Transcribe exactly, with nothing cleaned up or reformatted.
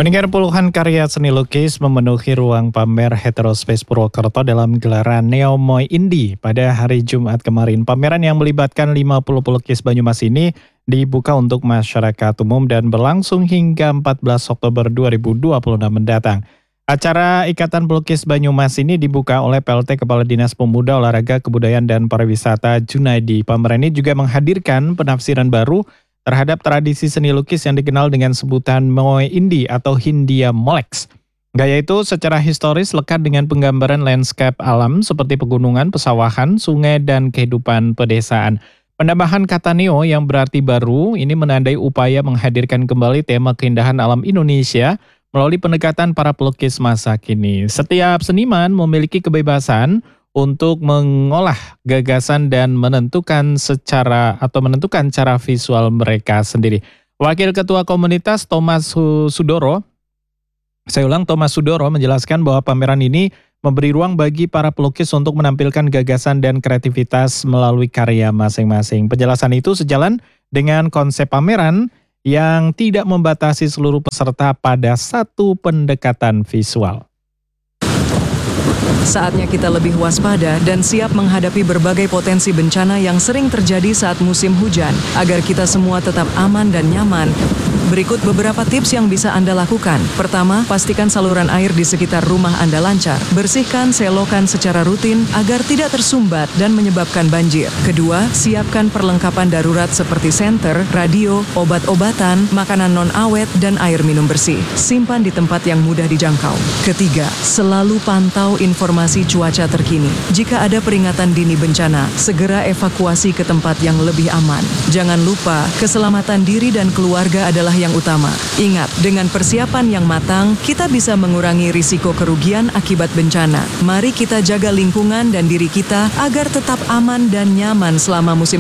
Mendengar puluhan karya seni lukis memenuhi ruang pamer Heterospace Purwokerto dalam gelaran Neomoy Indie pada hari Jumat kemarin. Pameran yang melibatkan lima puluh pelukis Banyumas ini dibuka untuk masyarakat umum dan berlangsung hingga empat belas Oktober dua ribu dua puluh enam mendatang. Acara Ikatan Pelukis Banyumas ini dibuka oleh P L T Kepala Dinas Pemuda, Olahraga, Kebudayaan, dan Pariwisata Junaidi. Pameran ini juga menghadirkan penafsiran baru terhadap tradisi seni lukis yang dikenal dengan sebutan Moe Indie atau Hindia Molex. Gaya itu secara historis lekat dengan penggambaran landscape alam seperti pegunungan, pesawahan, sungai, dan kehidupan pedesaan. Penambahan kata neo yang berarti baru ini menandai upaya menghadirkan kembali tema keindahan alam Indonesia melalui pendekatan para pelukis masa kini. Setiap seniman memiliki kebebasan untuk mengolah gagasan dan menentukan secara atau menentukan cara visual mereka sendiri. Wakil Ketua Komunitas Thomas Sudoro, saya ulang Thomas Sudoro menjelaskan bahwa pameran ini memberi ruang bagi para pelukis untuk menampilkan gagasan dan kreativitas melalui karya masing-masing. Penjelasan itu sejalan dengan konsep pameran yang tidak membatasi seluruh peserta pada satu pendekatan visual. Saatnya kita lebih waspada dan siap menghadapi berbagai potensi bencana yang sering terjadi saat musim hujan, agar kita semua tetap aman dan nyaman. Berikut beberapa tips yang bisa Anda lakukan. Pertama, pastikan saluran air di sekitar rumah Anda lancar. Bersihkan selokan secara rutin agar tidak tersumbat dan menyebabkan banjir. Kedua, siapkan perlengkapan darurat seperti senter, radio, obat-obatan, makanan non-awet, dan air minum bersih. Simpan di tempat yang mudah dijangkau. Ketiga, selalu pantau informasi cuaca terkini. Jika ada peringatan dini bencana, segera evakuasi ke tempat yang lebih aman. Jangan lupa, keselamatan diri dan keluarga adalah yang utama. Ingat, dengan persiapan yang matang, kita bisa mengurangi risiko kerugian akibat bencana. Mari kita jaga lingkungan dan diri kita agar tetap aman dan nyaman selama musim